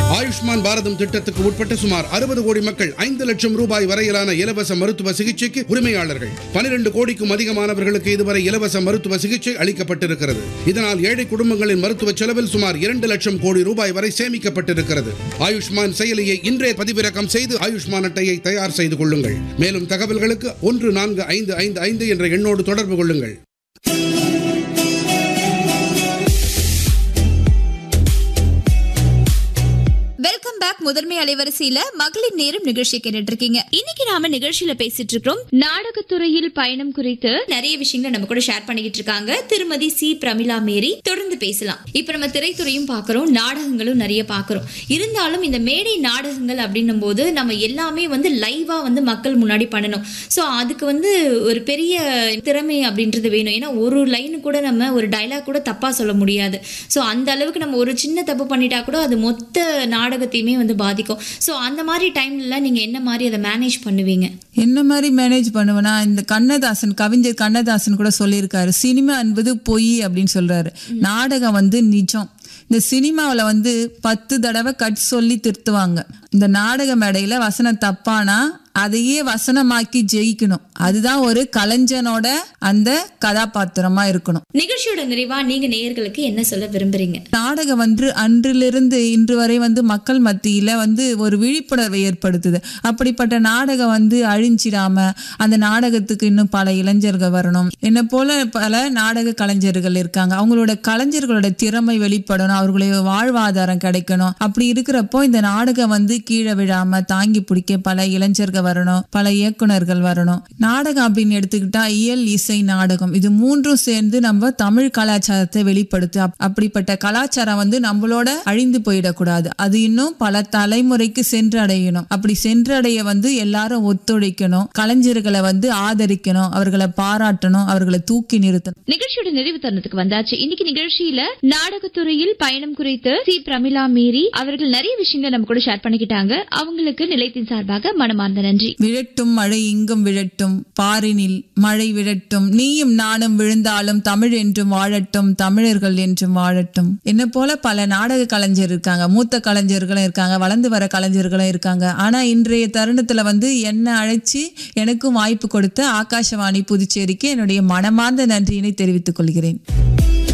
ஆயுஷ்மான் பாரதம் திட்டத்துக்கு உட்பட்ட சுமார் 60 கோடி மக்கள் 5 லட்சம் ரூபாய் வரையிலான இலவச மருத்துவ சிகிச்சைக்கு உரிமையாளர்கள். 12 கோடிக்கும் அதிகமானவர்களுக்கு இதுவரை இலவச மருத்துவ சிகிச்சை அளிக்கப்பட்டிருக்கிறது. இதனால் ஏழை குடும்பங்களின் மருத்துவ செலவில் சுமார் 2 லட்சம் கோடி ரூபாய் வரை சேமிக்கப்பட்டிருக்கிறது. ஆயுஷ்மான் செயலியை இன்றே பதிவிறக்கம் செய்து ஆயுஷ்மான் அட்டையை தயார் செய்து கொள்ளுங்கள். மேலும் தகவல்களுக்கு 14555 என்ற எண்ணோடு தொடர்பு கொள்ளுங்கள். Welcome back. முதன்மை அலைவரிசையில மகளிர் நேரம் நிகழ்ச்சி கேட்டுட்டு இருக்கீங்க. இன்னைக்கு நாம நிகழ்ச்சியில பேசிட்டு இருக்கோம் நாடகத்துறையில் பயணம் குறித்து நிறைய விஷயங்களை நம்ம கூட ஷேர் பண்ணிக்கிட்டு இருக்காங்க திருமதி சி. பிரமிளா மேரி. தொடர்ந்து பேசலாம். இப்ப நம்ம திரைத்துறையும் பாக்குறோம், நாடகங்களும் நிறைய பாக்குறோம். இருந்தாலும் இந்த மேடை நாடகங்கள் அப்படின்னும் போது நம்ம எல்லாமே லைவா மக்கள் முன்னாடி பண்ணணும். ஸோ அதுக்கு ஒரு பெரிய திறமை அப்படின்றது வேணும். ஏன்னா ஒரு லைனு கூட நம்ம ஒரு டைலாக் கூட தப்பா சொல்ல முடியாது. ஸோ அந்த அளவுக்கு நம்ம ஒரு சின்ன தப்பு பண்ணிட்டா கூட அது மொத்த நாடகத்தையுமே பாதிக்கும். சோ அந்த மாதிரி டைம்ல நீங்க என்ன மாதிரி அதை மேனேஜ் பண்ணுவீங்க? என்ன மாதிரி மேனேஜ் பண்ணுவேன்னா, இந்த கவிஞர் கண்ணதாசன் கூட சொல்லியிருக்காரு, சினிமா என்பது பொய் அப்படின்னு சொல்றாரு. நாடகம் நிஜம். இந்த சினிமாவில் 10 தடவை கட் சொல்லி திருத்துவாங்க. இந்த நாடக மேடையில வசனம் தப்பானா அதையே வசனமாக்கி ஜெயிக்கணும். அதுதான் ஒரு கலைஞனோட அந்த கதாபாத்திரமா இருக்கணும். நிகழ்ச்சியோட நிறைவா நீங்க நேயர்களுக்கு என்ன சொல்ல விரும்புறீங்க? நாடகம் அன்றிலிருந்து இன்று வரை மக்கள் மத்தியில ஒரு விழிப்புணர்வை ஏற்படுத்துது. அப்படிப்பட்ட நாடகம் அழிஞ்சிடாம அந்த நாடகத்துக்கு இன்னும் பல இளைஞர்கள் வரணும். என்ன போல பல நாடக கலைஞர்கள் இருக்காங்க. அவங்களோட கலைஞர்களோட திறமை வெளிப்படணும், அவர்களுடைய வாழ்வாதாரம் கிடைக்கணும். அப்படி இருக்கிறப்போ இந்த நாடகம் கீழே விழாம தாங்கி பிடிக்க பல இளைஞர்கள் வரணும், பல இயக்குனர்கள் வரணும். நாடகம் அப்படின்னு எடுத்துக்கிட்டா இயல், இசை, நாடகம் இது மூன்றும் சேர்ந்து நம்ம தமிழ் கலாச்சாரத்தை வெளிப்படுத்து. அப்படிப்பட்ட கலாச்சாரம் நம்மளோட அழிந்து போயிடக்கூடாது. அது இன்னும் பல தலைமுறைக்கு சென்றடையணும். அப்படி சென்றடைய எல்லாரும் ஒத்துழைக்கணும், கலைஞர்களை ஆதரிக்கணும், அவர்களை பாராட்டணும், அவர்களை தூக்கி நிறுத்தணும். நிகழ்ச்சியோட நிறைவு தருணத்துக்கு வந்தாச்சு. இன்னைக்கு நிகழ்ச்சியில நாடகத்துறையில் பயணம் குறித்து சி. பிரமிளா மேரி அவர்கள் நிறைய விஷயங்களை நம்ம கூட ஷேர் பண்ணிக்கிட்டாங்க. அவங்களுக்கு நிலையத்தின் சார்பாக மனமார்ந்த நன்றி. விழட்டும் மழை இங்கும் விழட்டும், பாரினில் மழை விழட்டும், நீயும் நானும் விழுந்தாலும் தமிழ் என்றும் வாழட்டும், தமிழர்கள் என்றும் வாழட்டும். என்ன போல பல நாடக கலைஞர் இருக்காங்க, மூத்த கலைஞர்களும் இருக்காங்க, வளர்ந்து வர கலைஞர்களும் இருக்காங்க. ஆனா இன்றைய தருணத்துல என்ன அழைச்சி எனக்கும் வாய்ப்பு கொடுத்த ஆகாஷவாணி புதுச்சேரிக்கு என்னுடைய மனமார்ந்த நன்றியினை தெரிவித்துக் கொள்கிறேன்.